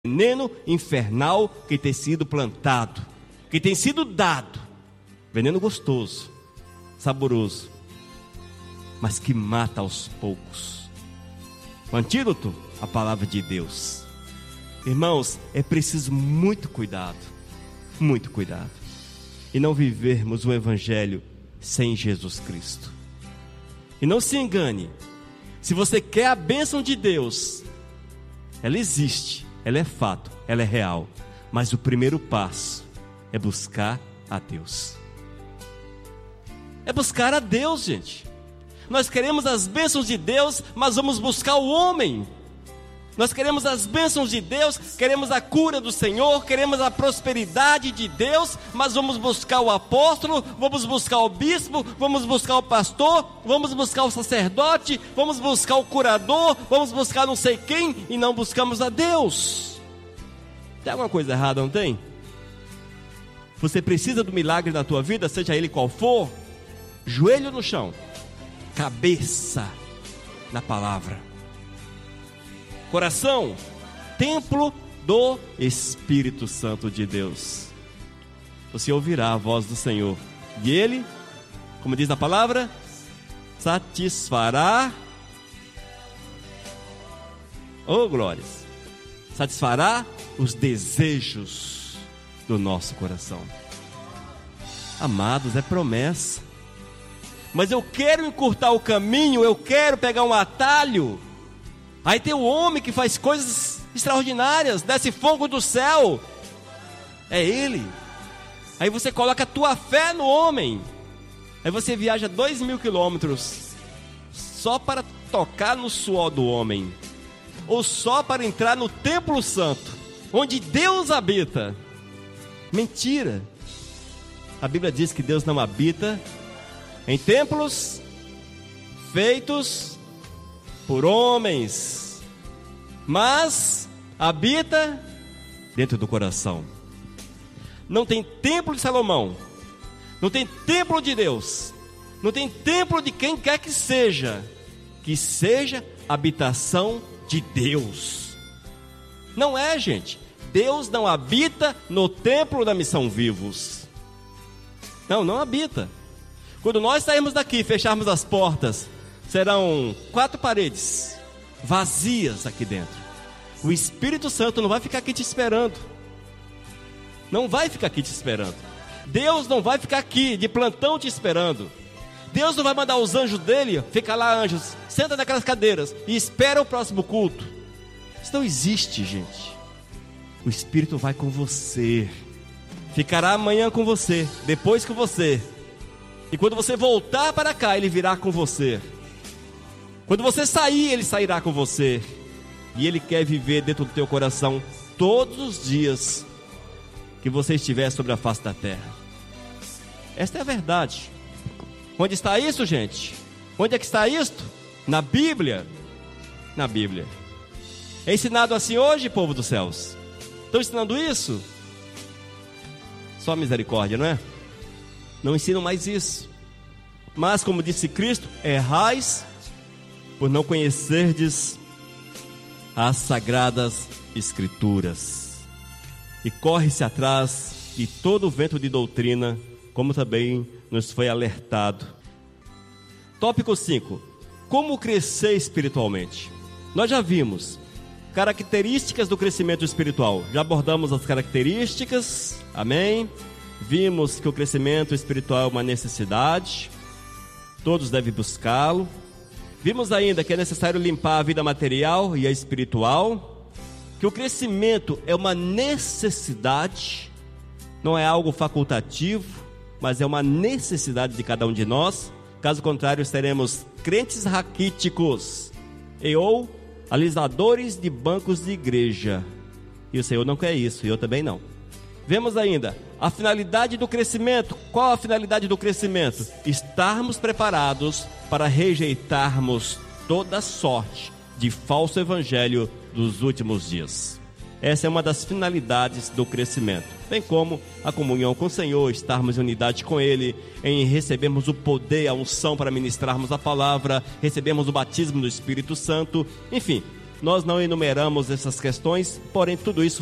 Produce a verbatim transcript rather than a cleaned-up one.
veneno infernal que tem sido plantado, que tem sido dado, veneno gostoso, saboroso, mas que mata aos poucos. O antídoto, a palavra de Deus. Irmãos, é preciso muito cuidado, muito cuidado, e não vivermos o evangelho sem Jesus Cristo. E não se engane, se você quer a bênção de Deus, ela existe, ela é fato, ela é real, mas o primeiro passo é buscar a Deus. É buscar a Deus, gente. Nós queremos as bênçãos de Deus, mas vamos buscar o homem. Nós queremos as bênçãos de Deus, queremos a cura do Senhor, queremos a prosperidade de Deus, mas vamos buscar o apóstolo, vamos buscar o bispo, vamos buscar o pastor, vamos buscar o sacerdote, vamos buscar o curador, vamos buscar não sei quem, e não buscamos a Deus. Tem alguma coisa errada, não tem? Você precisa do milagre na tua vida, seja ele qual for, joelho no chão, cabeça na palavra. Coração, templo do Espírito Santo de Deus. Você ouvirá a voz do Senhor, e Ele, como diz a palavra, satisfará, oh glórias, satisfará os desejos do nosso coração. Amados, é promessa. Mas eu quero encurtar o caminho, eu quero pegar um atalho. Aí tem o homem que faz coisas extraordinárias, desce fogo do céu, é ele. Aí você coloca a tua fé no homem, aí você viaja dois mil quilômetros só para tocar no suor do homem, ou só para entrar no templo santo, onde Deus habita. Mentira. A Bíblia diz que Deus não habita em templos feitos por homens, mas habita dentro do coração. Não tem templo de Salomão, não tem templo de Deus, não tem templo de quem quer que seja, que seja habitação de Deus. Não é, gente. Deus não habita no templo da Missão Vivos. Não, não habita. Quando nós sairmos daqui e fecharmos as portas, serão quatro paredes vazias aqui dentro. O Espírito Santo não vai ficar aqui te esperando. Não vai ficar aqui te esperando. Deus não vai ficar aqui de plantão te esperando. Deus não vai mandar os anjos dele. Fica lá, anjos, senta naquelas cadeiras e espera o próximo culto. Isso não existe, gente. O Espírito vai com você. Ficará amanhã com você, depois com você. E quando você voltar para cá, ele virá com você. Quando você sair, ele sairá com você. E ele quer viver dentro do teu coração todos os dias que você estiver sobre a face da terra. Esta é a verdade. Onde está isso, gente? Onde é que está isto? Na Bíblia. Na Bíblia. É ensinado assim hoje, povo dos céus? Estão ensinando isso? Só misericórdia, não é? Não ensinam mais isso. Mas como disse Cristo, errais por não conhecerdes as sagradas escrituras, e corre-se atrás de todo o vento de doutrina, como também nos foi alertado. Tópico cinco. Como crescer espiritualmente? Nós já vimos características do crescimento espiritual. Já abordamos as características, amém? Vimos que o crescimento espiritual é uma necessidade, todos devem buscá-lo. Vimos ainda que é necessário limpar a vida material e a espiritual, que o crescimento é uma necessidade, não é algo facultativo, mas é uma necessidade de cada um de nós. Caso contrário, seremos crentes raquíticos e ou alisadores de bancos de igreja. E o Senhor não quer isso, e eu também não. Vemos ainda a finalidade do crescimento. Qual a finalidade do crescimento? Estarmos preparados para rejeitarmos toda sorte de falso evangelho dos últimos dias. Essa é uma das finalidades do crescimento, bem como a comunhão com o Senhor, estarmos em unidade com Ele, em recebermos o poder, a unção para ministrarmos a palavra, recebemos o batismo do Espírito Santo. Enfim, Nós não enumeramos essas questões, porém tudo isso